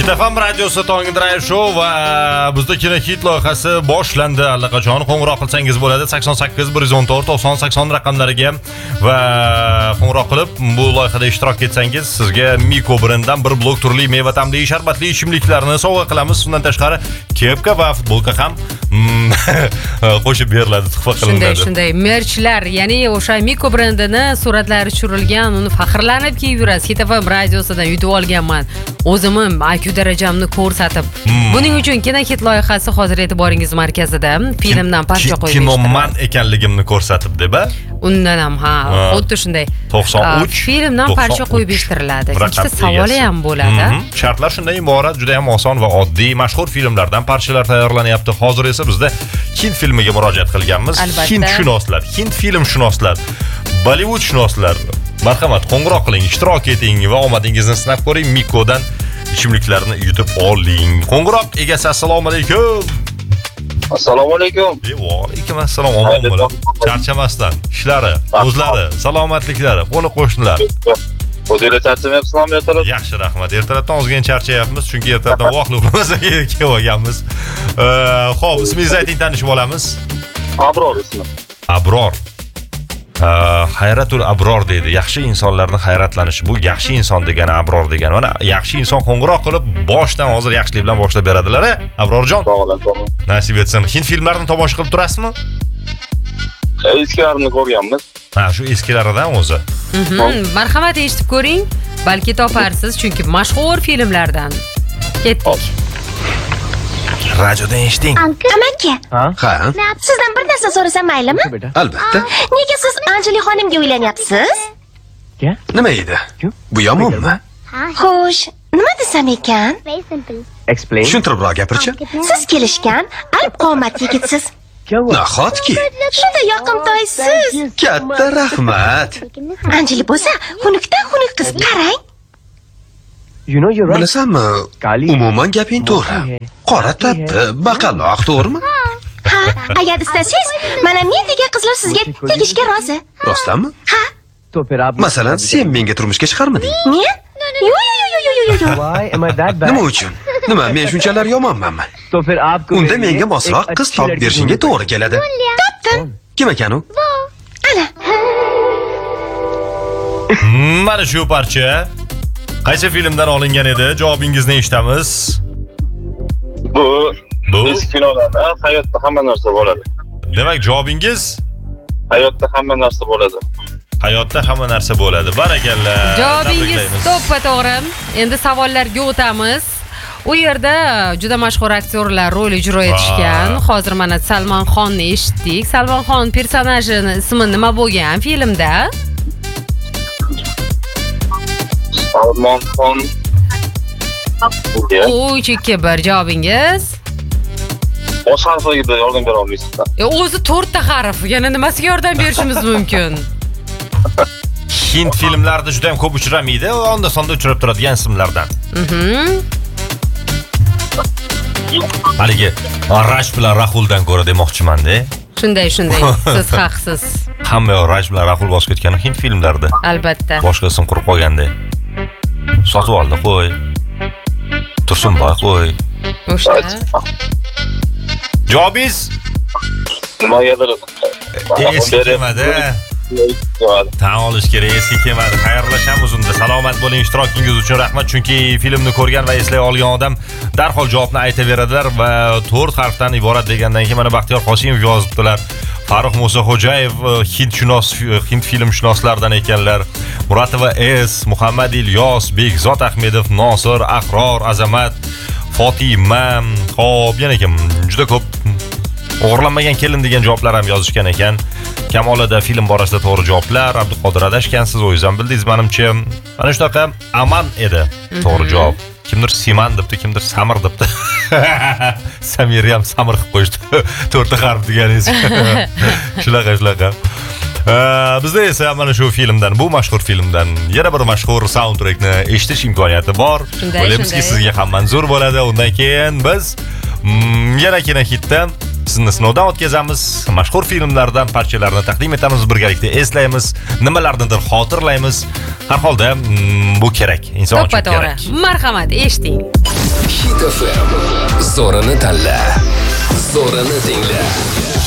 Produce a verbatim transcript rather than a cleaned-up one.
Hit F M radiosi Tong Drive Show va bizda kino hit loyihasi boshlandi. Allaqachon qo'ng'iroq qilsangiz bo'ladi sakson sakkiz bir yuz o'n to'rt to'qson sakson raqamlariga va qo'ng'iroq qilib bu loyihada ishtirok etsangiz sizga Miko brendidan bir blok turli meva tamli sharbatli ichimliklarni sovg'a qilamiz. Undan tashqari kepka va futbolka ham qo'shib beriladi, tuhfa qilinadi. Shunday, shunday merchlar, ya'ni o'sha Miko brendini suratlari tushirilgan, uni faxrlanib kiyib yurasiz. Hit F M radiosidan yutib olganman. O'zimim I Q darajamni ko'rsatib. Hmm. Buning uchun kino hit loyihasi hozir e'tiboringiz markazida. Filmdan parcha qo'yib kinoman ekanligimni ko'rsatib deb-a? Undan ham ha, xuddi shunday. to'qson uch filmdan parcha qo'yib eshittiriladi. Ikkita savoli ham bo'ladi. Shartlar shunday iborat, juda ham oson va oddiy. Mashhur filmlardan parchalar tayyorlanyapti. Hozir esa bizda Hind filmiga murojaat qilganmiz. Hindshunoslar, Hind filmshunoslar, Bollivudshnoslar, marhamat qo'ng'iroq qiling, ishtirok eting va omadingizni sinab ko'ring. Mikodan ichimliklarni yutib oling. Qo'ng'iroq egasi assalomu alaykum. Assalomu alaykum. Va alaykum assalom. Omon bo'ling. Charchamasdan, ishlari, o'zlari, salomatliklari, qo'ni qo'shnilar. O'zinglar charchamayapsizmi ertalab? Yaxshi, rahmat. Ertalabdan ozgina charchayapmiz, chunki ertalabdan vaqtli uxlamasak kelib olganmiz. Xo'p, ismingizni ayting, tanishib olamiz. Abror ismi. Abror. Hayratul Abror deydi. Yaxshi insonlarning hayratlanishi. Bu yaxshi inson degani Abror degani. Mana yaxshi inson qo'ng'iroq qilib, boshdan hozir yaxshilik bilan boshlab beradilar, a? Abrorjon. Sog'lom. Nasib etsin. Hind filmlarini tomosha qilib turasizmi? Eskilarini ko'rganmiz. Ha, shu eskilaridan o'zi. Marhamat, eshitib ko'ring. Balki toparsiz, chunki mashhur filmlardan. Ketdik. Radiodan eshiting. Amaki. Ha? Sizdan bir narsa so'rasam maylimi? Albatta. Nega siz Anjeli xonimga uylanyapsiz? Nima edi? Bu yomonmi? Xo'sh, nima desam ekan? Tushuntiribroq gapirchi. Siz kelishgan alp qomat yigitsiz. Nahotki? Shunda yoqimtoysiz. Katta rahmat. Anjeli bo'lsa, xunukdan xunuk qiz, qarang. Bilasanmi, umuman gaping to'g'ri. Qora tappi, baqaloq, to'g'rimi? Ha, agar istasangiz, mana men degan qizlar sizga tegishga rozi. Rostdanmi? Ha. Masalan, sen menga turmushga chiqarmading. Men? Yo'q, yo'q, yo'q, yo'q, yo'q. Nima uchun? Nima, men shunchalar yomonmanmi? Unda menga mosroq qiz topib berishingga to'g'ri keladi. Topdim. Kim ekan u? Ana. Mana shu parcha qaysi filmdan olingan edi? Javobingizni eshitamiz. Bu Bu eski kinolarda hayotda hamma narsa bo'ladi. Demak, javobingiz Hayotda hamma narsa bo'ladi. hayotda hamma narsa bo'ladi. Barakalla. Javobingiz to'ppa to'g'ri. Endi savollarga o'tamiz. U yerda juda mashhur aktyorlar rol ijro etishgan. Hozir mana Salman Xonni eshitdik. Salman Xon personajining ismi nima bo'lgan filmda? Salman Xon. uch ikki bir javobingiz. Bosh harfiga yordam bera olmaysiz. E, o'zi to'rtta harf. Yana nimasiga yordam berishimiz mumkin? Hind filmlarida juda ham ko'p uchramaydi, onda sonda uchrab turadigan ismlardan. Mhm. Haligi Raj bilan Rahuldan ko'ra demoqchiman-da. Shunday, shunday. Siz haqsiz. Hamma Raj bilan Rahul bosib ketgan Hind filmlarida. Albatta. Boshqa ism qurib qolganda. Sotib oldi, qo'y. Tursunboy, qo'y. O'sha. Javobingiz? Nimagadir eski kelmadi. Tan olish kerak, eski kelmadi. Xayrlashamiz unda. Salomat bo'ling, ishtirokingiz uchun rahmat. Chunki filmni ko'rgan va eslay olgan odam darhol javobni aytaveradilar va to'rt harfdan iborat degandan keyin mana Baxtiyor Qosimov yozibdilar. Farruh Musaxo'jayev Hindshunos, Hind filmshunoslardan ekanlar. Muratova S, Muhammad Ilyos, Bekzod Ahmedov, Nosir, Ahror, Azamat, Fotima, hop, yana kim? Juda ko'p o'g'irlanmagan kelin degan javoblar ham yozishgan ekan. Kamolida film borasida to'g'ri javoblar. Abduqodir adashgansiz, o'zingizam bildingiz menimcha. Mana shunaqa Aman edi to'g'ri javob. Kimdir Siman debdi, kimdir Samir debdi. Samir ham Samir qilib qo'yishdi. To'rtta harf deganingiz. Shunaqa, shunaqa. Bizda esa mana shu filmdan, bu mashhur filmdan yana bir mashhur soundtrackni eshitish imkoniyati bor. O'ylaymiz-ki sizga ham manzur bo'ladi. Undan keyin biz yana kino hitdan sizni sinovdan o'tkazamiz. Mashhur filmlardan parchalarni taqdim etamiz, birgalikda eslaymiz, nimalarnidir xotirlaymiz. Har holda bu kerak, inson uchun kerak. Marhamat, eshiting. Hit F M. Zo'rini tanla. Zo'rini tingla.